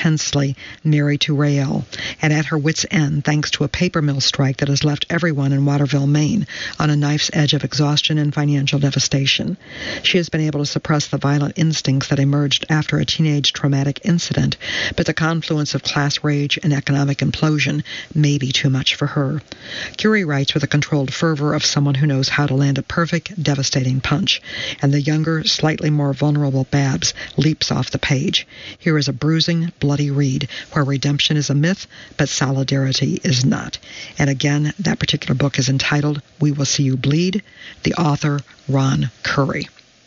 intensely married to Rael, and at her wit's end thanks to a paper mill strike that has left everyone in Waterville, Maine, on a knife's edge of exhaustion and financial devastation. She has been able to suppress the violent instincts that emerged after a teenage traumatic incident, but the confluence of class rage and economic implosion may be too much for her. Curie writes with the controlled fervor of someone who knows how to land a perfect, devastating punch, and the younger, slightly more vulnerable Babs leaps off the page. Here is a bruising, bloody read where redemption is a myth, but solidarity is not. And again, that particular book is entitled We Will See You Bleed, the author Ron Curry.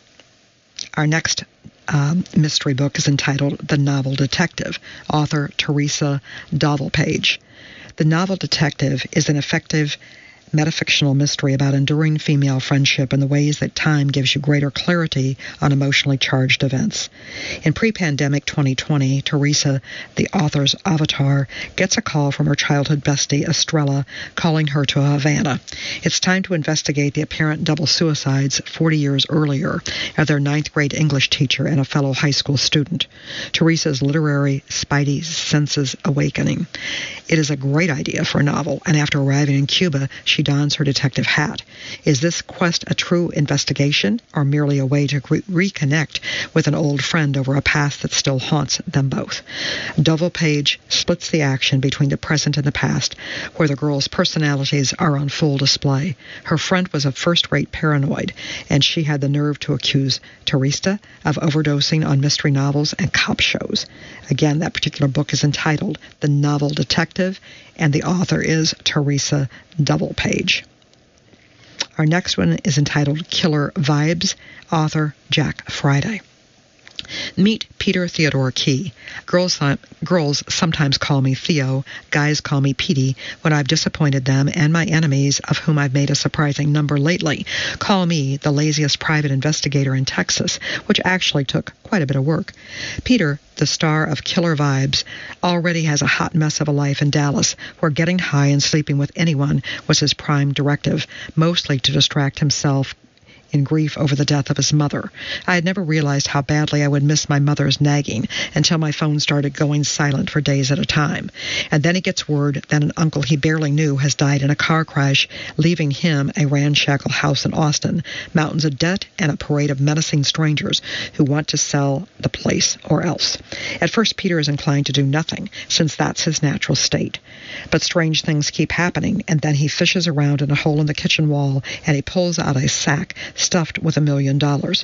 Our next mystery book is entitled The Novel Detective, author Teresa Dovelpage. The Novel Detective is an effective metafictional mystery about enduring female friendship and the ways that time gives you greater clarity on emotionally charged events. In pre-pandemic 2020, Teresa, the author's avatar, gets a call from her childhood bestie, Estrella, calling her to Havana. It's time to investigate the apparent double suicides 40 years earlier of their 9th grade English teacher and a fellow high school student. Teresa's literary spidey senses awakening. It is a great idea for a novel, and after arriving in Cuba, she dons her detective hat. Is this quest a true investigation or merely a way to reconnect with an old friend over a past that still haunts them both? Dovelpage splits the action between the present and the past, where the girls' personalities are on full display. Her friend was a first-rate paranoid, and she had the nerve to accuse Teresa of overdosing on mystery novels and cop shows. Again, that particular book is entitled The Novel Detective, and the author is Teresa Dovelpage. Our next one is entitled Killer Vibes, author Jack Friday. Meet Peter Theodore Key. Girls sometimes call me Theo, guys call me Petey when I've disappointed them, and my enemies, of whom I've made a surprising number lately, call me the laziest private investigator in Texas, which actually took quite a bit of work. Peter, the star of Killer Vibes, already has a hot mess of a life in Dallas, where getting high and sleeping with anyone was his prime directive, mostly to distract himself in grief over the death of his mother. I had never realized how badly I would miss my mother's nagging until my phone started going silent for days at a time. And then he gets word that an uncle he barely knew has died in a car crash, leaving him a ramshackle house in Austin, mountains of debt, and a parade of menacing strangers who want to sell the place or else. At first, Peter is inclined to do nothing, since that's his natural state. But strange things keep happening, and then he fishes around in a hole in the kitchen wall, and he pulls out a sack stuffed with $1 million.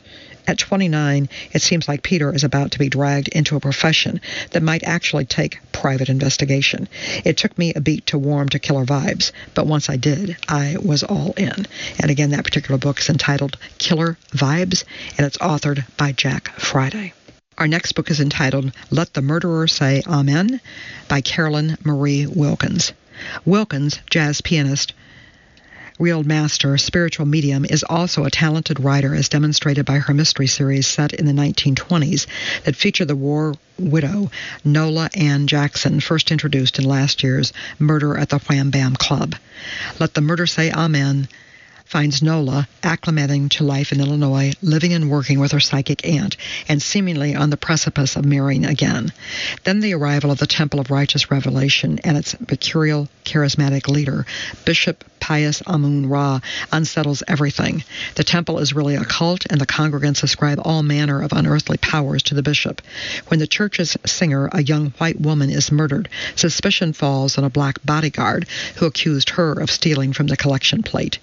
At 29, it seems like Peter is about to be dragged into a profession that might actually take private investigation. It took me a beat to warm to Killer Vibes, but once I did, I was all in. And again, that particular book is entitled Killer Vibes, and it's authored by Jack Friday. Our next book is entitled Let the Murderer Say Amen by Carolyn Marie Wilkins. Wilkins, jazz pianist, real master, spiritual medium, is also a talented writer, as demonstrated by her mystery series set in the 1920s that featured the war widow Nola Ann Jackson, first introduced in last year's Murder at the Wham Bam Club. Let the Murder Say Amen finds Nola acclimating to life in Illinois, living and working with her psychic aunt, and seemingly on the precipice of marrying again. Then the arrival of the Temple of Righteous Revelation and its mercurial, charismatic leader, Bishop Pius Amun-Ra, unsettles everything. The temple is really a cult, and the congregants ascribe all manner of unearthly powers to the bishop. When the church's singer, a young white woman, is murdered, suspicion falls on a black bodyguard who accused her of stealing from the collection plate.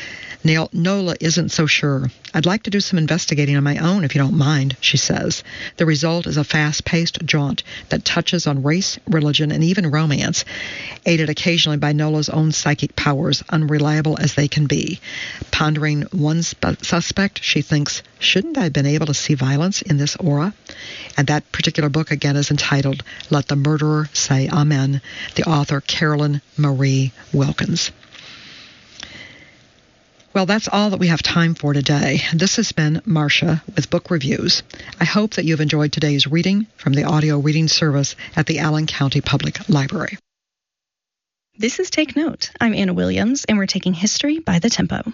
Nola isn't so sure. I'd like to do some investigating on my own, if you don't mind, she says. The result is a fast-paced jaunt that touches on race, religion, and even romance, aided occasionally by Nola's own psychic powers, unreliable as they can be. Pondering one suspect, she thinks, shouldn't I have been able to see violence in this aura? And that particular book, again, is entitled Let the Murderer Say Amen, the author Carolyn Marie Wilkins. Well, that's all that we have time for today. This has been Marcia with Book Reviews. I hope that you've enjoyed today's reading from the audio reading service at the Allen County Public Library. This is Take Note. I'm Anna Williams, and we're taking history by the tempo.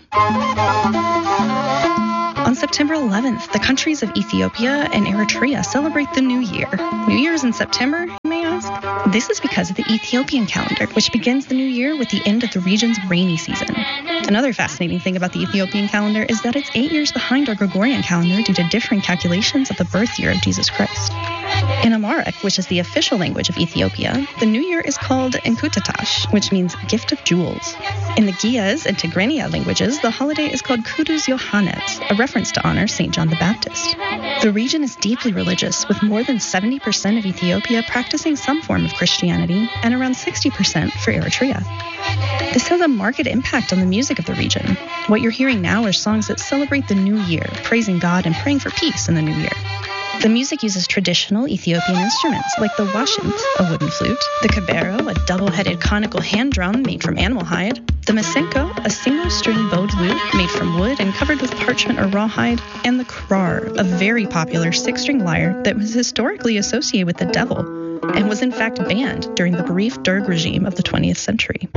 On September 11th, the countries of Ethiopia and Eritrea celebrate the New Year. New Year's in September, you may This is because of the Ethiopian calendar, which begins the new year with the end of the region's rainy season. Another fascinating thing about the Ethiopian calendar is that it's 8 years behind our Gregorian calendar due to differing calculations of the birth year of Jesus Christ. In Amharic, which is the official language of Ethiopia, the new year is called Enkutatash, which means gift of jewels. In the Ge'ez and Tigrinya languages, the holiday is called Kudus Yohannes, a reference to honor St. John the Baptist. The region is deeply religious, with more than 70% of Ethiopia practicing some form of Christianity and around 60% for Eritrea. This has a marked impact on the music of the region. What you're hearing now are songs that celebrate the new year, praising God and praying for peace in the new year. The music uses traditional Ethiopian instruments like the washint, a wooden flute, the kabero, a double-headed conical hand drum made from animal hide, the masenko, a single-string bowed lute made from wood and covered with parchment or rawhide, and the krar, a very popular six-string lyre that was historically associated with the devil and was in fact banned during the brief Derg regime of the 20th century.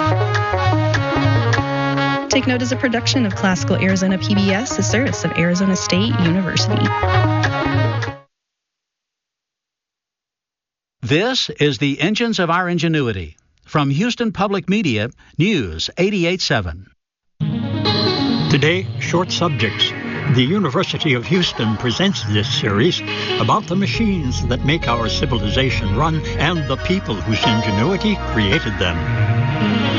Take Note is a production of Classical Arizona PBS, a service of Arizona State University. This is the Engines of Our Ingenuity. From Houston Public Media, News 88.7. Today, Short Subjects. The University of Houston presents this series about the machines that make our civilization run and the people whose ingenuity created them.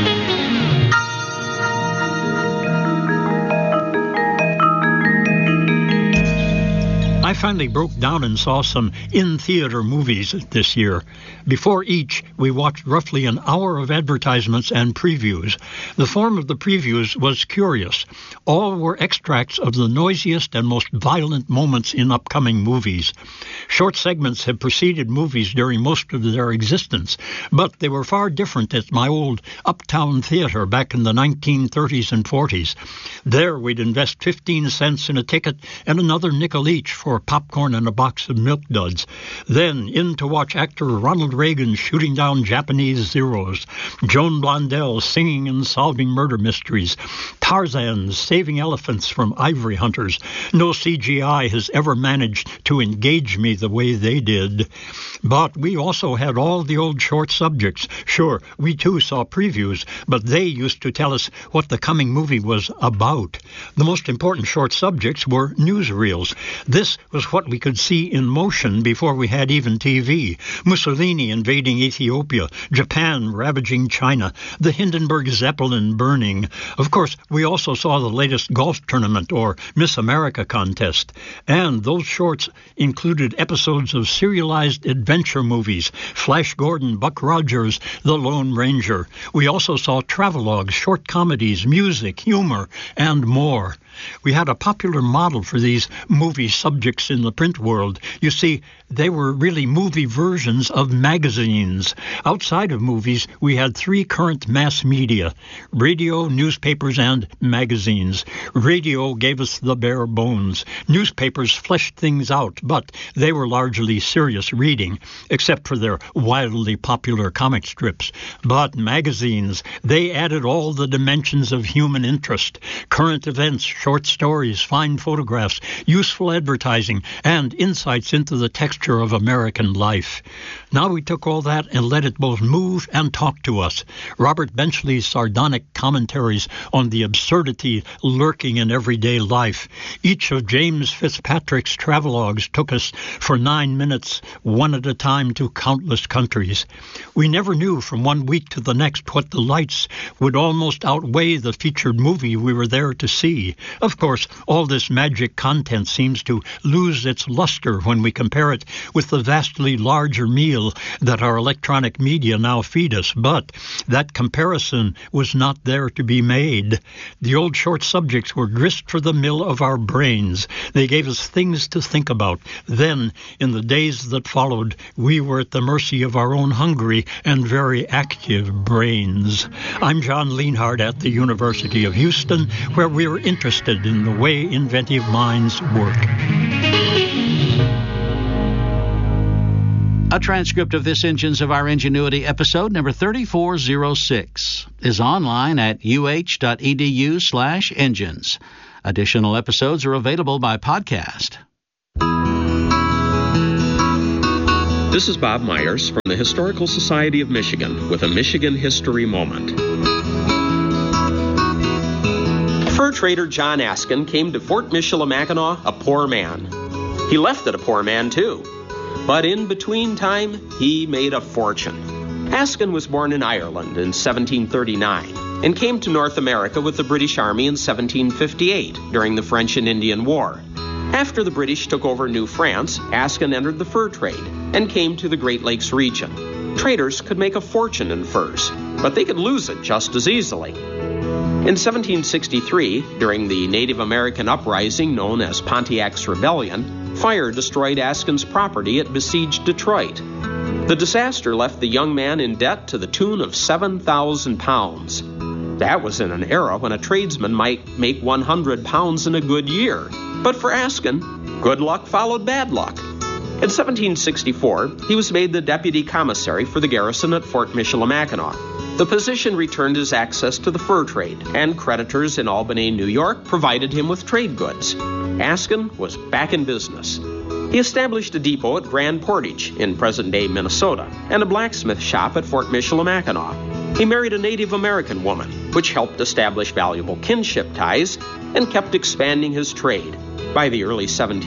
I finally broke down and saw some in-theater movies this year. Before each, we watched roughly an hour of advertisements and previews. The form of the previews was curious. All were extracts of the noisiest and most violent moments in upcoming movies. Short segments have preceded movies during most of their existence, but they were far different at my old Uptown Theater back in the 1930s and 40s. There, we'd invest 15 cents in a ticket and another nickel each for popcorn and a box of Milk Duds. Then in to watch actor Ronald Reagan shooting down Japanese Zeros, Joan Blondell singing and solving murder mysteries, Tarzan saving elephants from ivory hunters. No CGI has ever managed to engage me the way they did. But we also had all the old short subjects. Sure, we too saw previews, but they used to tell us what the coming movie was about. The most important short subjects were newsreels. This was what we could see in motion before we had even TV. Mussolini invading Ethiopia, Japan ravaging China, the Hindenburg Zeppelin burning. Of course, we also saw the latest golf tournament or Miss America contest. And those shorts included episodes of serialized adventure movies, Flash Gordon, Buck Rogers, The Lone Ranger. We also saw travelogues, short comedies, music, humor, and more. We had a popular model for these movie subjects in the print world. You see, they were really movie versions of magazines. Outside of movies, we had three current mass media: radio, newspapers, and magazines. Radio gave us the bare bones. Newspapers fleshed things out, but they were largely serious reading, except for their wildly popular comic strips. But magazines, they added all the dimensions of human interest: current events, short stories, fine photographs, useful advertising, and insights into the texture of American life. Now we took all that and let it both move and talk to us. Robert Benchley's sardonic commentaries on the absurdity lurking in everyday life. Each of James Fitzpatrick's travelogues took us for 9 minutes, one at a time, to countless countries. We never knew from one week to the next what the lights would almost outweigh the featured movie we were there to see. Of course, all this magic content seems to lose its luster when we compare it with the vastly larger meal that our electronic media now feed us, but that comparison was not there to be made. The old short subjects were grist for the mill of our brains. They gave us things to think about. Then, in the days that followed, we were at the mercy of our own hungry and very active brains. I'm John Leonhardt at the University of Houston, where we are interested in the way inventive minds work. A transcript of this Engines of Our Ingenuity episode number 3406 is online at uh.edu/engines. Additional episodes are available by podcast. This is Bob Myers from the Historical Society of Michigan with a Michigan History Moment. Fur trader John Askin came to Fort Michilimackinac a poor man. He left it a poor man, too. But in between time, he made a fortune. Askin was born in Ireland in 1739 and came to North America with the British Army in 1758 during the French and Indian War. After the British took over New France, Askin entered the fur trade and came to the Great Lakes region. Traders could make a fortune in furs, but they could lose it just as easily. In 1763, during the Native American uprising known as Pontiac's Rebellion, fire destroyed Askin's property at besieged Detroit. The disaster left the young man in debt to the tune of 7,000 pounds. That was in an era when a tradesman might make 100 pounds in a good year. But for Askin, good luck followed bad luck. In 1764, he was made the deputy commissary for the garrison at Fort Michilimackinac. The position returned his access to the fur trade, and creditors in Albany, New York, provided him with trade goods. Askin was back in business. He established a depot at Grand Portage in present-day Minnesota and a blacksmith shop at Fort Michilimackinac. He married a Native American woman, which helped establish valuable kinship ties and kept expanding his trade. By the early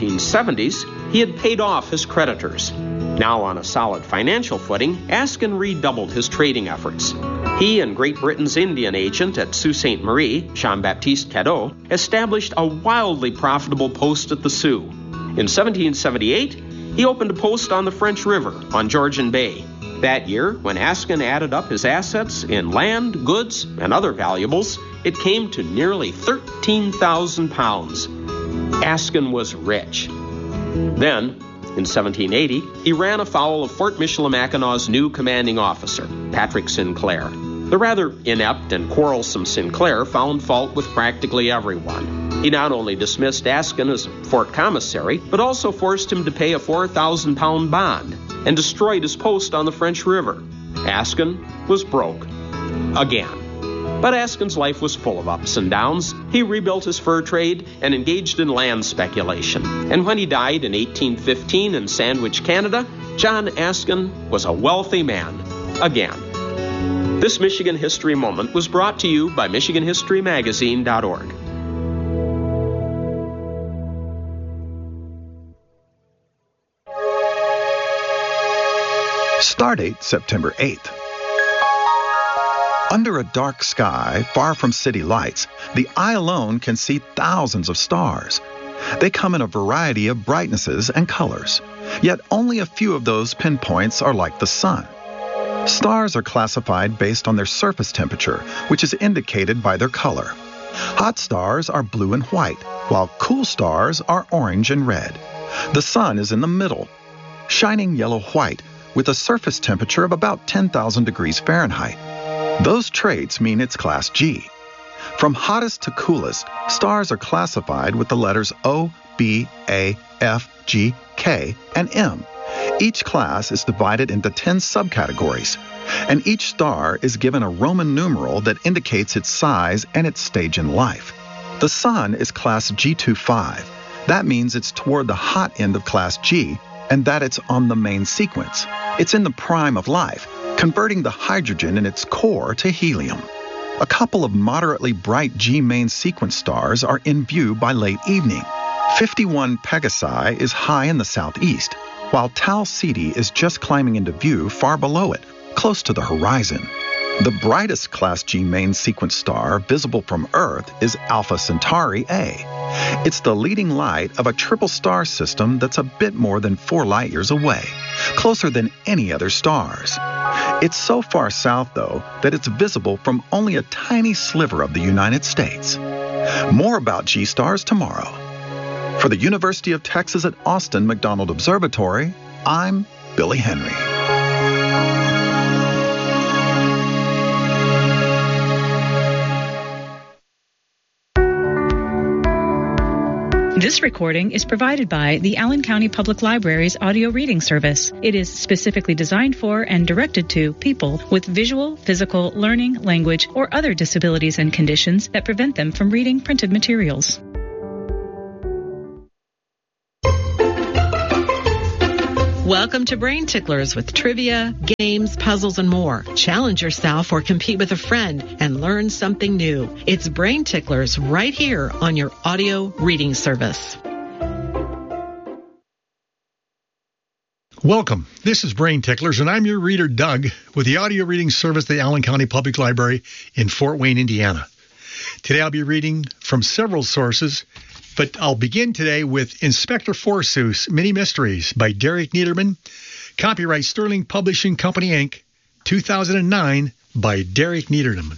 1770s, he had paid off his creditors. Now on a solid financial footing, Askin redoubled his trading efforts. He and Great Britain's Indian agent at Sault Ste. Marie, Jean-Baptiste Cadeau, established a wildly profitable post at the Sault. In 1778, he opened a post on the French River on Georgian Bay. That year, when Askin added up his assets in land, goods, and other valuables, it came to nearly 13,000 pounds. Askin was rich. Then, in 1780, he ran afoul of Fort Michilimackinac new commanding officer, Patrick Sinclair. The rather inept and quarrelsome Sinclair found fault with practically everyone. He not only dismissed Askin as fort commissary, but also forced him to pay a 4,000-pound bond and destroyed his post on the French River. Askin was broke. Again. But Askin's life was full of ups and downs. He rebuilt his fur trade and engaged in land speculation. And when he died in 1815 in Sandwich, Canada, John Askin was a wealthy man. Again. This Michigan History Moment was brought to you by MichiganHistoryMagazine.org. Stardate September 8th. Under a dark sky, far from city lights, the eye alone can see thousands of stars. They come in a variety of brightnesses and colors, yet only a few of those pinpoints are like the sun. Stars are classified based on their surface temperature, which is indicated by their color. Hot stars are blue and white, while cool stars are orange and red. The sun is in the middle, shining yellow-white, with a surface temperature of about 10,000 degrees Fahrenheit. Those traits mean it's class G. From hottest to coolest, stars are classified with the letters O, B, A, F, G, K, and M. Each class is divided into 10 subcategories, and each star is given a Roman numeral that indicates its size and its stage in life. The sun is class G25. That means it's toward the hot end of class G, and that it's on the main sequence. It's in the prime of life, converting the hydrogen in its core to helium. A couple of moderately bright G main sequence stars are in view by late evening. 51 Pegasi is high in the southeast, while Tau Ceti is just climbing into view far below it, close to the horizon. The brightest class G main sequence star visible from Earth is Alpha Centauri A. It's the leading light of a triple star system that's a bit more than 4 light years away, closer than any other stars. It's so far south, though, that it's visible from only a tiny sliver of the United States. More about G-stars tomorrow. For the University of Texas at Austin McDonald Observatory, I'm Billy Henry. This recording is provided by the Allen County Public Library's audio reading service. It is specifically designed for and directed to people with visual, physical, learning, language, or other disabilities and conditions that prevent them from reading printed materials. Welcome to Brain Ticklers with trivia, games, puzzles, and more. Challenge yourself or compete with a friend and learn something new. It's Brain Ticklers right here on your audio reading service. Welcome. This is Brain Ticklers, and I'm your reader, Doug, with the audio reading service of the Allen County Public Library in Fort Wayne, Indiana. Today I'll be reading from several sources, but I'll begin today with Inspector Forsooth's Mini Mysteries by Derek Niederman, copyright Sterling Publishing Company, Inc., 2009, by Derek Niederman.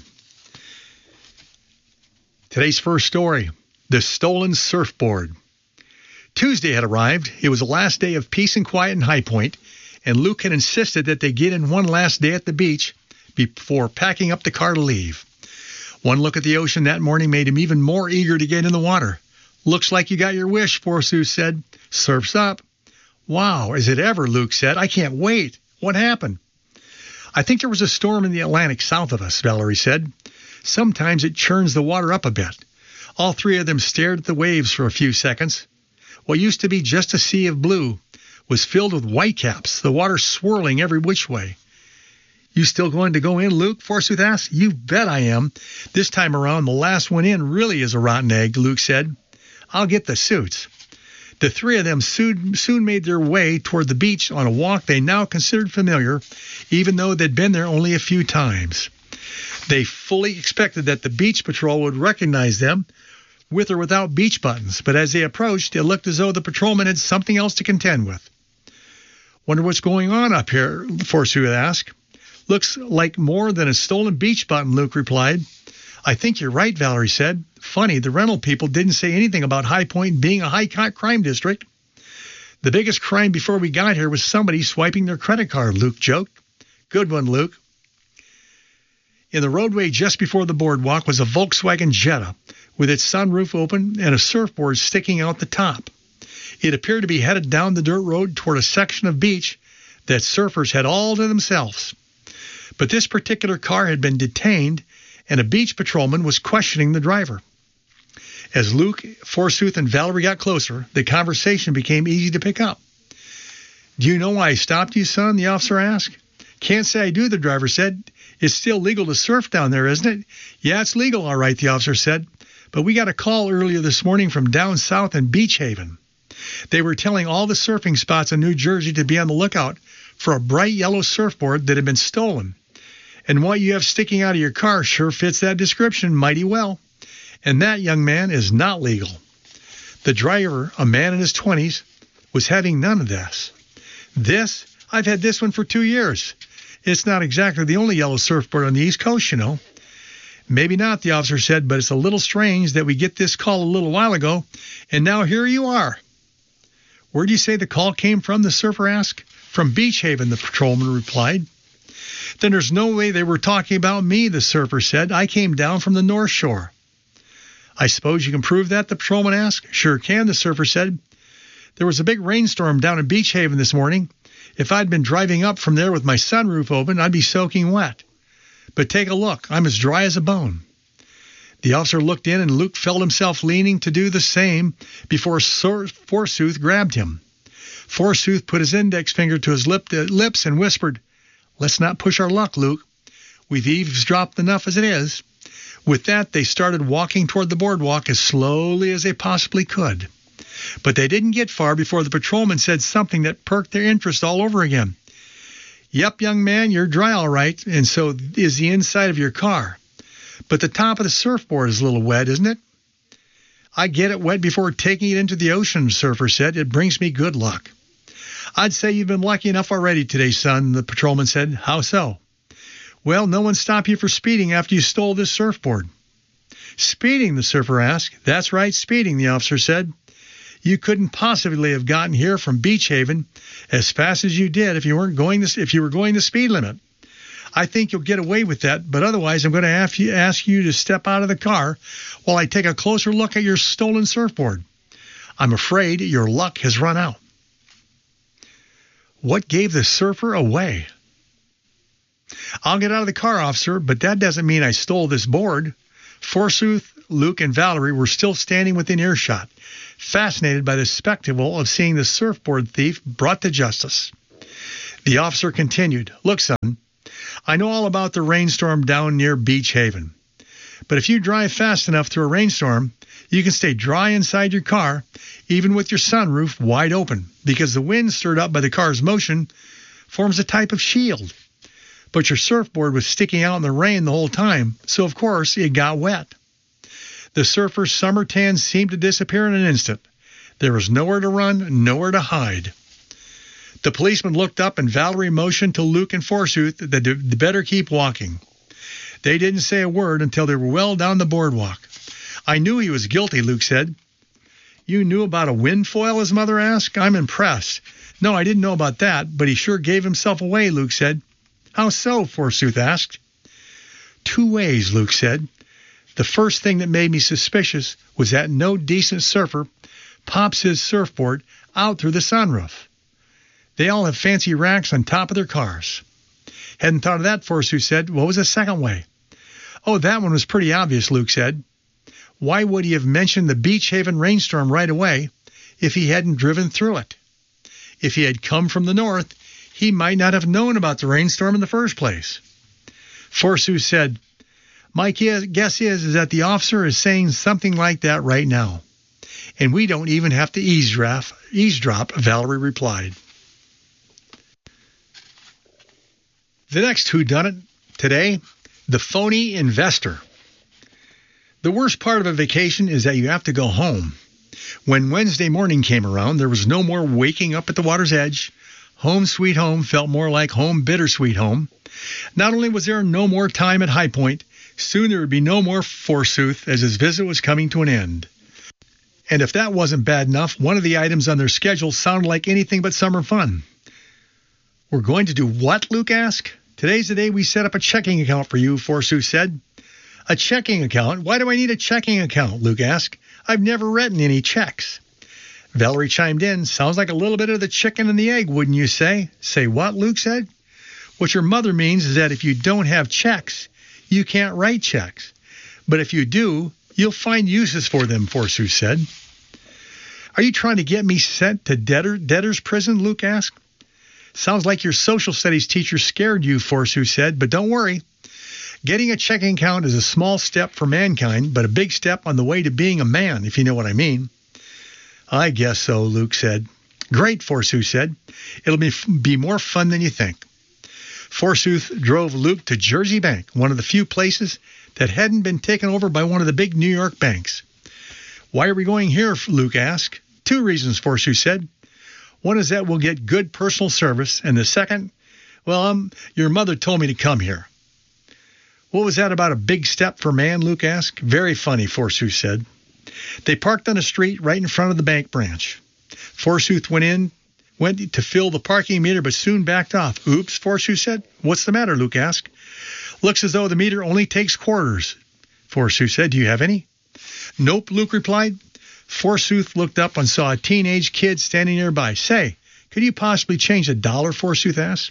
Today's first story, The Stolen Surfboard. Tuesday had arrived. It was the last day of peace and quiet in High Point, and Luke had insisted that they get in one last day at the beach before packing up the car to leave. One look at the ocean that morning made him even more eager to get in the water. "Looks like you got your wish," Forsooth said. "Surf's up." "Wow, is it ever?" Luke said. "I can't wait. What happened?" "I think there was a storm in the Atlantic south of us," Valerie said. "Sometimes it churns the water up a bit." All three of them stared at the waves for a few seconds. What used to be just a sea of blue was filled with whitecaps, the water swirling every which way. "You still going to go in, Luke?" Forsooth asked. "You bet I am. This time around, the last one in really is a rotten egg," Luke said. "I'll get the suits." The three of them soon made their way toward the beach on a walk they now considered familiar, even though they'd been there only a few times. They fully expected that the beach patrol would recognize them, with or without beach buttons, but as they approached, it looked as though the patrolman had something else to contend with. "Wonder what's going on up here?" Forsooth asked. "Looks like more than a stolen beach button," Luke replied. "I think you're right," Valerie said. "Funny, the rental people didn't say anything about High Point being a high crime district." "The biggest crime before we got here was somebody swiping their credit card," Luke joked. "Good one, Luke." In the roadway just before the boardwalk was a Volkswagen Jetta, with its sunroof open and a surfboard sticking out the top. It appeared to be headed down the dirt road toward a section of beach that surfers had all to themselves. But this particular car had been detained, and a beach patrolman was questioning the driver. As Luke, Forsooth, and Valerie got closer, the conversation became easy to pick up. "Do you know why I stopped you, son?" the officer asked. "Can't say I do," the driver said. "It's still legal to surf down there, isn't it?" "Yeah, it's legal, all right," the officer said. "But we got a call earlier this morning from down south in Beach Haven. They were telling all the surfing spots in New Jersey to be on the lookout for a bright yellow surfboard that had been stolen. And what you have sticking out of your car sure fits that description mighty well. And that, young man, is not legal." The driver, a man in his 20s, was having none of this. "This? I've had this one for 2 years. It's not exactly the only yellow surfboard on the East Coast, you know." "Maybe not," the officer said, "but it's a little strange that we get this call a little while ago, and now here you are." "Where do you say the call came from?" the surfer asked. "From Beach Haven," the patrolman replied. "Then there's no way they were talking about me," the surfer said. "I came down from the North Shore." "I suppose you can prove that?" the patrolman asked. "Sure can," the surfer said. "There was a big rainstorm down in Beach Haven this morning. If I'd been driving up from there with my sunroof open, I'd be soaking wet. But take a look. I'm as dry as a bone." The officer looked in, and Luke felt himself leaning to do the same before Forsooth grabbed him. Forsooth put his index finger to his lips and whispered, "Let's not push our luck, Luke. We've eavesdropped enough as it is." With that, they started walking toward the boardwalk as slowly as they possibly could. But they didn't get far before the patrolman said something that perked their interest all over again. "Yep, young man, you're dry all right, and so is the inside of your car. But the top of the surfboard is a little wet, isn't it?" "I get it wet before taking it into the ocean," the surfer said. "It brings me good luck." "I'd say you've been lucky enough already today, son," the patrolman said. "How so?" "Well, no one stopped you for speeding after you stole this surfboard." "Speeding?" the surfer asked. "That's right, speeding," the officer said. "You couldn't possibly have gotten here from Beach Haven as fast as you did if you were going the speed limit. I think you'll get away with that, but otherwise I'm going to ask you to step out of the car while I take a closer look at your stolen surfboard. I'm afraid your luck has run out." What gave the surfer away? "I'll get out of the car, officer, but that doesn't mean I stole this board." Forsooth Luke and Valerie were still standing within earshot, fascinated by the spectacle of seeing the surfboard thief brought to justice. The officer continued, "Look, son, I know all about the rainstorm down near Beach Haven. But if you drive fast enough through a rainstorm, you can stay dry inside your car, even with your sunroof wide open, because the wind stirred up by the car's motion forms a type of shield. But your surfboard was sticking out in the rain the whole time, so of course it got wet." The surfer's summer tan seemed to disappear in an instant. There was nowhere to run, nowhere to hide. The policeman looked up and Valerie motioned to Luke and Forsooth that they better keep walking. They didn't say a word until they were well down the boardwalk. "I knew he was guilty," Luke said. "You knew about a windfoil?" his mother asked. "I'm impressed." "No, I didn't know about that, but he sure gave himself away," Luke said. "How so?" Forsooth asked. "Two ways," Luke said. "The first thing that made me suspicious was that no decent surfer pops his surfboard out through the sunroof. They all have fancy racks on top of their cars." "Hadn't thought of that," Forsooth said. "What was the second way?" "Oh, that one was pretty obvious," Luke said. "Why would he have mentioned the Beach Haven rainstorm right away if he hadn't driven through it? If he had come from the north, he might not have known about the rainstorm in the first place." Forsooth said, "My guess is that the officer is saying something like that right now. And we don't even have to eavesdrop," Valerie replied. The next whodunit today, the phony investor. The worst part of a vacation is that you have to go home. When Wednesday morning came around, there was no more waking up at the water's edge. Home sweet home felt more like home bittersweet home. Not only was there no more time at High Point, soon there would be no more Forsooth as his visit was coming to an end. And if that wasn't bad enough, one of the items on their schedule sounded like anything but summer fun. "We're going to do what?" Luke asked. "Today's the day we set up a checking account for you," Forsooth said. "A checking account? Why do I need a checking account?" Luke asked. "I've never written any checks." Valerie chimed in. "Sounds like a little bit of the chicken and the egg, wouldn't you say?" "Say what?" Luke said. "What your mother means is that if you don't have checks, you can't write checks. But if you do, you'll find uses for them," Forsooth said. "Are you trying to get me sent to debtor's prison?" Luke asked. "Sounds like your social studies teacher scared you," Forsooth said, "but don't worry. Getting a checking account is a small step for mankind, but a big step on the way to being a man, if you know what I mean." "I guess so," Luke said. "Great," Forsooth said. "It'll be more fun than you think." Forsooth drove Luke to Jersey Bank, one of the few places that hadn't been taken over by one of the big New York banks. "Why are we going here?" Luke asked. "Two reasons," Forsooth said. "One is that we'll get good personal service, and the second, well, your mother told me to come here." "What was that about a big step for man?" Luke asked. "Very funny," Forsooth said. They parked on a street right in front of the bank branch. Forsooth went to fill the parking meter, but soon backed off. "Oops," Forsooth said. "What's the matter?" Luke asked. "Looks as though the meter only takes quarters," Forsooth said. "Do you have any?" "Nope," Luke replied. Forsooth looked up and saw a teenage kid standing nearby. "Say, could you possibly change $1?" Forsooth asked.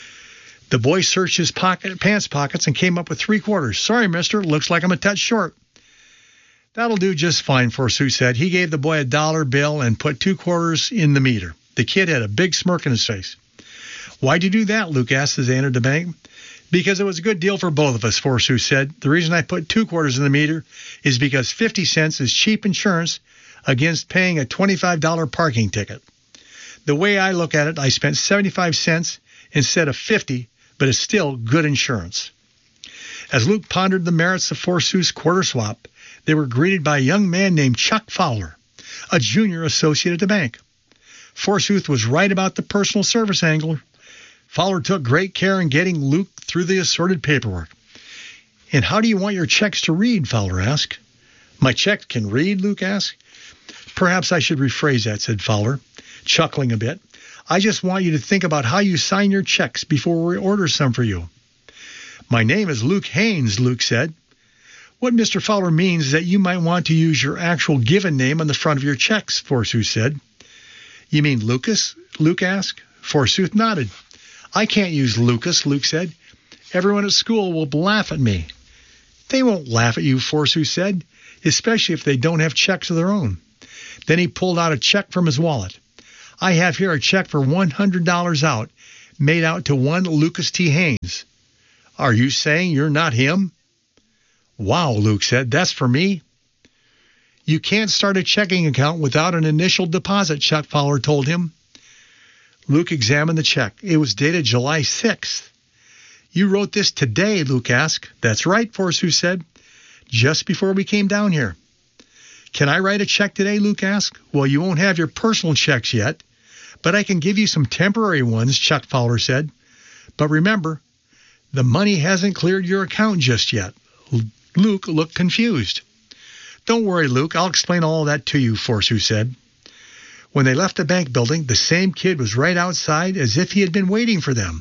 The boy searched his pants pockets and came up with 3 quarters. "Sorry, mister, looks like I'm a touch short." "That'll do just fine," Forsooth said. He gave the boy a $1 bill and put 2 quarters in the meter. The kid had a big smirk on his face. "Why'd you do that?" Luke asked as they entered the bank. "Because it was a good deal for both of us," Forsooth said. "The reason I put 2 quarters in the meter is because 50 cents is cheap insurance against paying a $25 parking ticket. The way I look at it, I spent 75 cents instead of 50, but it's still good insurance." As Luke pondered the merits of Forsooth's quarter swap, they were greeted by a young man named Chuck Fowler, a junior associate at the bank. Forsooth was right about the personal service angle. Fowler took great care in getting Luke through the assorted paperwork. "And how do you want your checks to read?" Fowler asked. "My checks can read?" Luke asked. "Perhaps I should rephrase that," said Fowler, chuckling a bit. "I just want you to think about how you sign your checks before we order some for you." "My name is Luke Haynes," Luke said. "What Mr. Fowler means is that you might want to use your actual given name on the front of your checks," Forsooth said. "You mean Lucas?" Luke asked. Forsooth nodded. "I can't use Lucas," Luke said. "Everyone at school will laugh at me." "They won't laugh at you," Forsooth said. especially if they don't have checks of their own. Then he pulled out a check from his wallet. I have here a check for $100 out, made out to one Lucas T. Haynes. Are you saying you're not him? Wow, Luke said, that's for me. You can't start a checking account without an initial deposit, Chuck Fowler told him. Luke examined the check. It was dated July 6th. You wrote this today, Luke asked. That's right, Forsu said, just before we came down here. Can I write a check today, Luke asked. Well, you won't have your personal checks yet, but I can give you some temporary ones, Chuck Fowler said. But remember, the money hasn't cleared your account just yet. Luke looked confused. Don't worry, Luke. I'll explain all that to you, Forsu said. When they left the bank building, the same kid was right outside as if he had been waiting for them.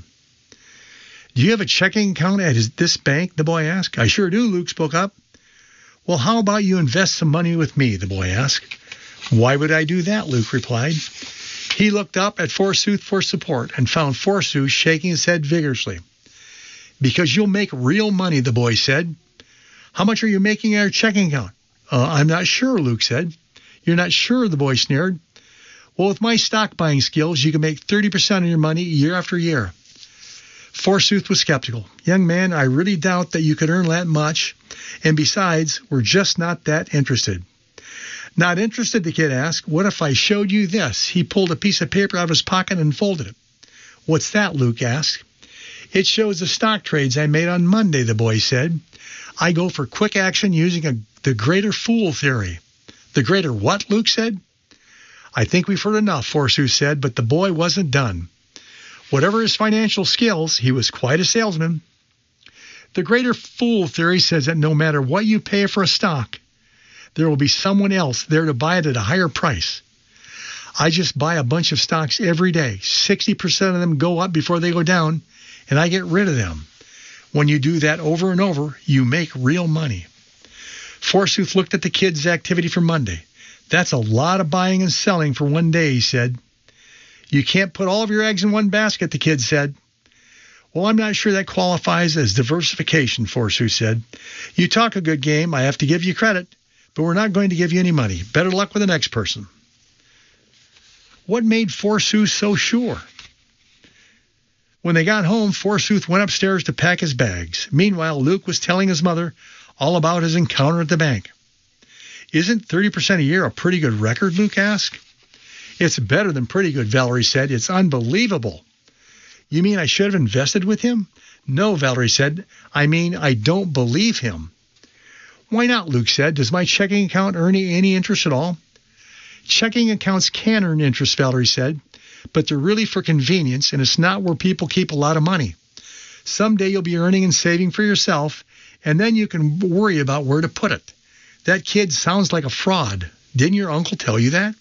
Do you have a checking account at this bank? The boy asked. I sure do, Luke spoke up. Well, how about you invest some money with me? The boy asked. Why would I do that? Luke replied. He looked up at Forsyth for support and found Forsyth shaking his head vigorously. Because you'll make real money, the boy said. How much are you making in our checking account? I'm not sure, Luke said. You're not sure, the boy sneered. Well, with my stock buying skills, you can make 30% of your money year after year. Forsyth was skeptical. Young man, I really doubt that you could earn that much. And besides, we're just not that interested. Not interested, the kid asked. What if I showed you this? He pulled a piece of paper out of his pocket and folded it. What's that? Luke asked. It shows the stock trades I made on Monday, the boy said. I go for quick action using the greater fool theory. The greater what? Luke said. I think we've heard enough, Forsyth said, but the boy wasn't done. Whatever his financial skills, he was quite a salesman. The greater fool theory says that no matter what you pay for a stock, there will be someone else there to buy it at a higher price. I just buy a bunch of stocks every day. 60% of them go up before they go down, and I get rid of them. When you do that over and over, you make real money. Forsyth looked at the kid's activity for Monday. That's a lot of buying and selling for one day, he said. You can't put all of your eggs in one basket, the kid said. Well, I'm not sure that qualifies as diversification, Forsyth said. You talk a good game, I have to give you credit, but we're not going to give you any money. Better luck with the next person. What made Forsyth so sure? When they got home, Forsyth went upstairs to pack his bags. Meanwhile, Luke was telling his mother all about his encounter at the bank. Isn't 30% a year a pretty good record, Luke asked. It's better than pretty good, Valerie said. It's unbelievable. You mean I should have invested with him? No, Valerie said. I mean, I don't believe him. Why not, Luke said. Does my checking account earn any interest at all? Checking accounts can earn interest, Valerie said, but they're really for convenience, and it's not where people keep a lot of money. Someday you'll be earning and saving for yourself, and then you can worry about where to put it. That kid sounds like a fraud. Didn't your uncle tell you that?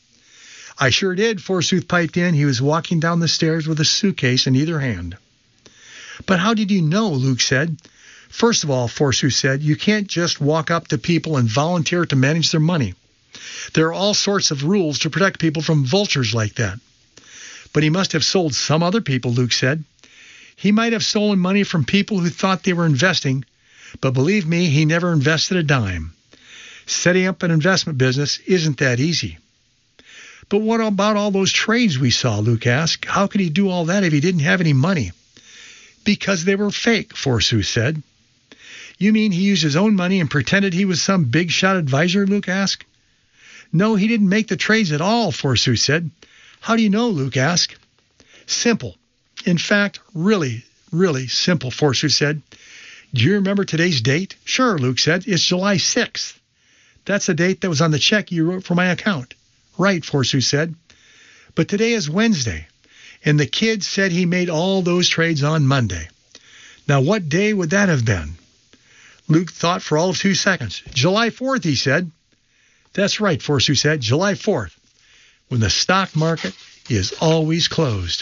I sure did, Forsyth piped in. He was walking down the stairs with a suitcase in either hand. But how did you know, Luke said. First of all, Forsyth said, you can't just walk up to people and volunteer to manage their money. There are all sorts of rules to protect people from vultures like that. But he must have sold some other people, Luke said. He might have stolen money from people who thought they were investing, but believe me, he never invested a dime. Setting up an investment business isn't that easy. But what about all those trades we saw, Luke asked. How could he do all that if he didn't have any money? Because they were fake, Forsyth said. You mean he used his own money and pretended he was some big-shot advisor, Luke asked. No, he didn't make the trades at all, Forsyth said. How do you know, Luke asked. Simple. In fact, really, really simple, Forsyth said. Do you remember today's date? Sure, Luke said. It's July 6th. That's the date that was on the check you wrote for my account. Right, Forsyth said. But today is Wednesday, and the kid said he made all those trades on Monday. Now, what day would that have been? Luke thought for all of 2 seconds. July 4th, he said. That's right, Forsyth said. July 4th, when the stock market is always closed.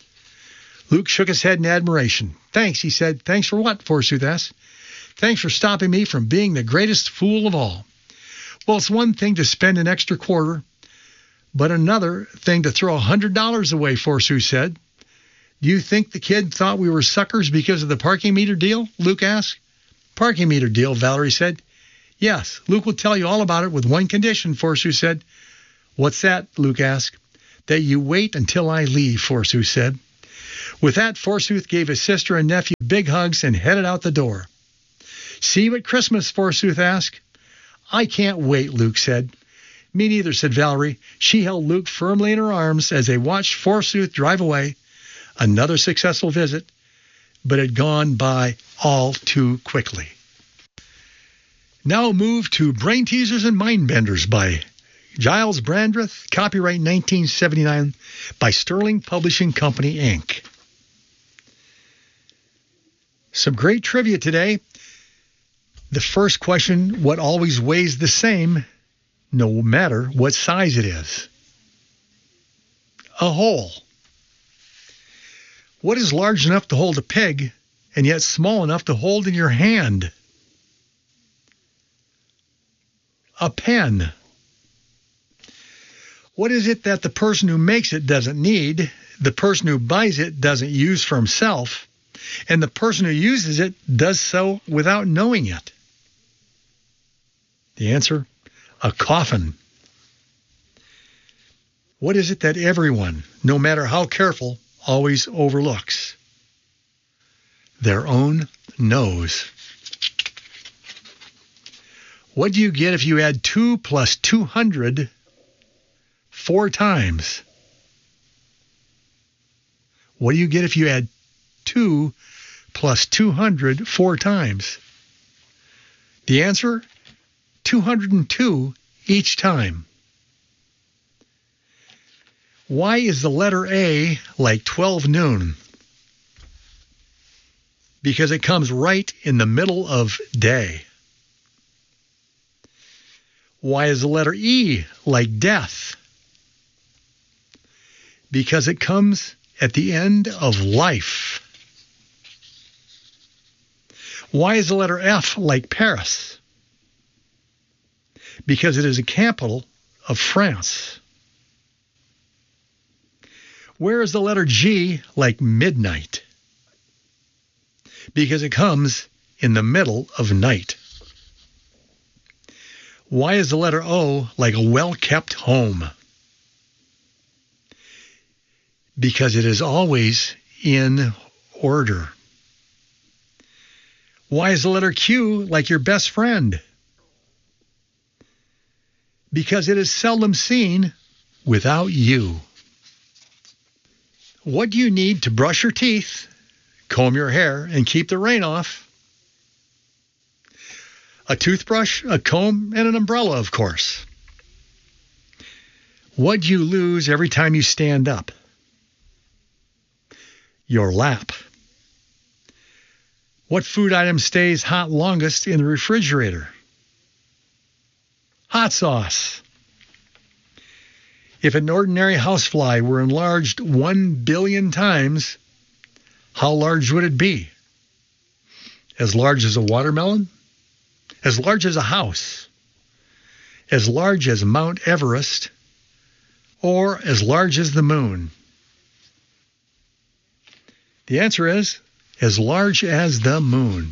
Luke shook his head in admiration. Thanks, he said. Thanks for what? Forsyth asked. Thanks for stopping me from being the greatest fool of all. Well, it's one thing to spend an extra quarter, but another thing to throw $100 away, Forsyth said. Do you think the kid thought we were suckers because of the parking meter deal? Luke asked. Parking meter deal, Valerie said. Yes, Luke will tell you all about it with one condition, Forsyth said. What's that? Luke asked. That you wait until I leave, Forsyth said. With that, Forsyth gave his sister and nephew big hugs and headed out the door. See you at Christmas, Forsyth asked. I can't wait, Luke said. Me neither, said Valerie. She held Luke firmly in her arms as they watched Forsyth drive away. Another successful visit, but it had gone by all too quickly. Now move to Brain Teasers and Mind Benders by Giles Brandreth, copyright 1979 by Sterling Publishing Company, Inc. Some great trivia today. The first question, what always weighs the same, no matter what size it is? A hole. What is large enough to hold a pig and yet small enough to hold in your hand? A pen. What is it that the person who makes it doesn't need, the person who buys it doesn't use for himself, and the person who uses it does so without knowing it? The answer, a coffin. What is it that everyone, no matter how careful, always overlooks? Their own nose. What do you get if you add 2 plus 200 4 times? What do you get if you add 2 plus 200 4 times? The answer, 202 each time. Why is the letter A like 12 noon? Because it comes right in the middle of day. Why is the letter E like death? Because it comes at the end of life. Why is the letter F like Paris? Because it is a capital of France. Where is the letter G like midnight? Because it comes in the middle of night. Why is the letter O like a well-kept home? Because it is always in order. Why is the letter Q like your best friend? Because it is seldom seen without you. What do you need to brush your teeth, comb your hair, and keep the rain off? A toothbrush, a comb, and an umbrella, of course. What do you lose every time you stand up? Your lap. What food item stays hot longest in the refrigerator? Hot sauce. If an ordinary housefly were enlarged 1 billion times, how large would it be? As large as a watermelon? As large as a house? As large as Mount Everest? Or as large as the moon? The answer is as large as the moon.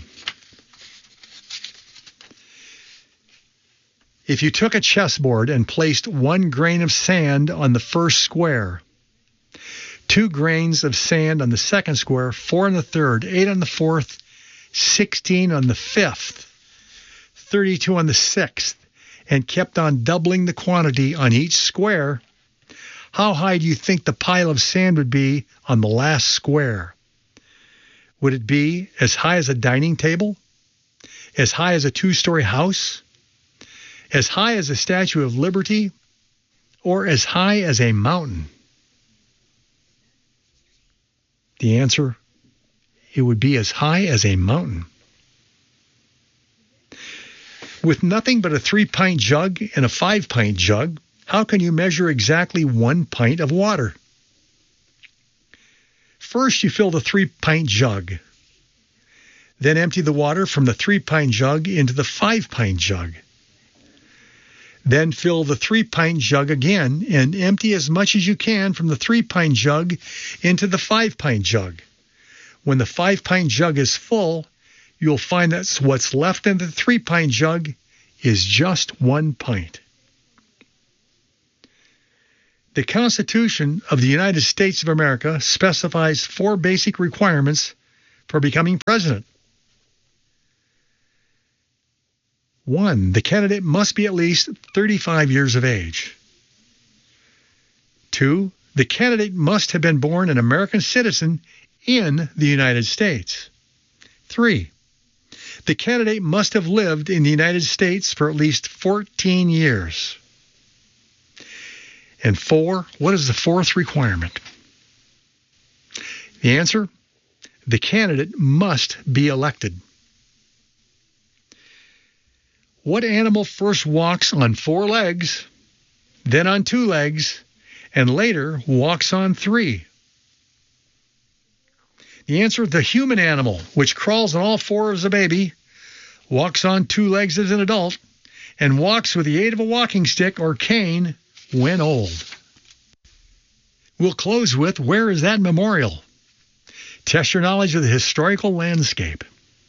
If you took a chessboard and placed 1 grain of sand on the first square, 2 grains of sand on the second square, 4 on the third, 8 on the fourth, 16 on the fifth, 32 on the sixth, and kept on doubling the quantity on each square, how high do you think the pile of sand would be on the last square? Would it be as high as a dining table? As high as a 2-story house? As high as the Statue of Liberty? Or as high as a mountain? The answer, it would be as high as a mountain. With nothing but a 3-pint jug and a 5-pint jug, how can you measure exactly 1 pint of water? First, you fill the 3-pint jug. Then empty the water from the 3-pint jug into the 5-pint jug. Then fill the 3-pint jug again and empty as much as you can from the 3-pint jug into the 5-pint jug. When the 5-pint jug is full, you'll find that what's left in the 3-pint jug is just 1 pint. The Constitution of the United States of America specifies 4 basic requirements for becoming president. 1. The candidate must be at least 35 years of age. 2. The candidate must have been born an American citizen in the United States. 3. The candidate must have lived in the United States for at least 14 years. And 4, what is the 4th requirement? The answer, the candidate must be elected. What animal first walks on 4 legs, then on 2 legs, and later walks on 3? The answer, the human animal, which crawls on all 4 as a baby, walks on 2 legs as an adult, and walks with the aid of a walking stick or cane when old. We'll close with, where is that memorial? Test your knowledge of the historical landscape.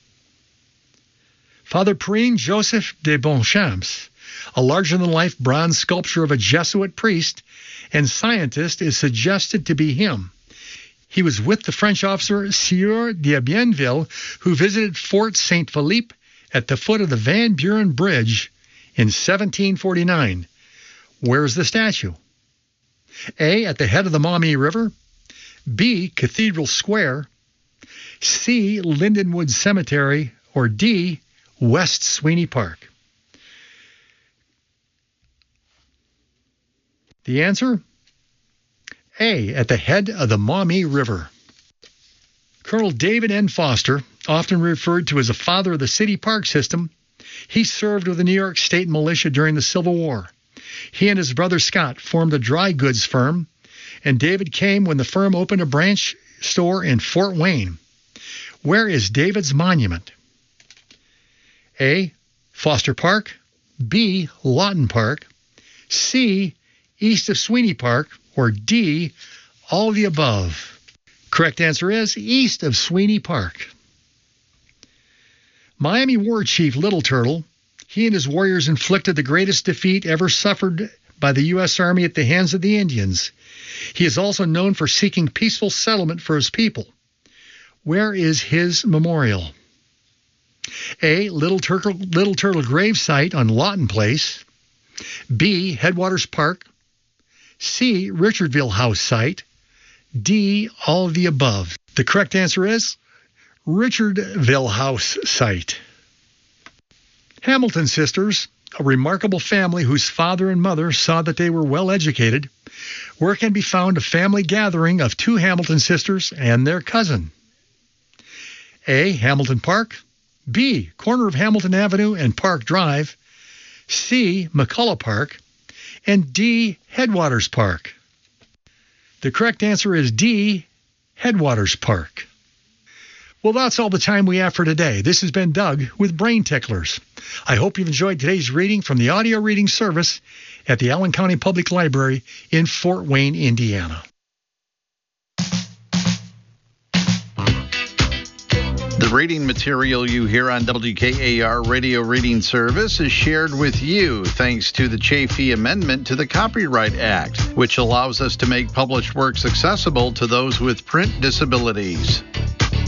Father Perrine Joseph de Bonchamps, a larger-than-life bronze sculpture of a Jesuit priest and scientist, is suggested to be him. He was with the French officer Sieur de Bienville, who visited Fort St. Philippe at the foot of the Van Buren Bridge in 1749. Where is the statue? A, at the head of the Maumee River. B, Cathedral Square. C, Lindenwood Cemetery. Or D, West Sweeney Park. The answer? A, at the head of the Maumee River. Colonel David N. Foster, often referred to as the father of the city park system, he served with the New York State Militia during the Civil War. He and his brother Scott formed a dry goods firm, and David came when the firm opened a branch store in Fort Wayne. Where is David's monument? A, Foster Park. B, Lawton Park. C, east of Sweeney Park. Or D, all of the above. Correct answer is east of Sweeney Park. Miami War Chief Little Turtle, he and his warriors inflicted the greatest defeat ever suffered by the U.S. Army at the hands of the Indians. He is also known for seeking peaceful settlement for his people. Where is his memorial? A, Little Turtle grave site on Lawton Place. B, Headwaters Park. C, Richardville House site. D, all of the above. The correct answer is Richardville House site. Hamilton sisters, a remarkable family whose father and mother saw that they were well educated. Where can be found a family gathering of 2 Hamilton sisters and their cousin? A, Hamilton Park. B, corner of Hamilton Avenue and Park Drive. C, McCullough Park. And D, Headwaters Park. The correct answer is D, Headwaters Park. Well, that's all the time we have for today. This has been Doug with Brain Ticklers. I hope you've enjoyed today's reading from the audio reading service at the Allen County Public Library in Fort Wayne, Indiana. The reading material you hear on WKAR Radio Reading Service is shared with you thanks to the Chafee Amendment to the Copyright Act, which allows us to make published works accessible to those with print disabilities.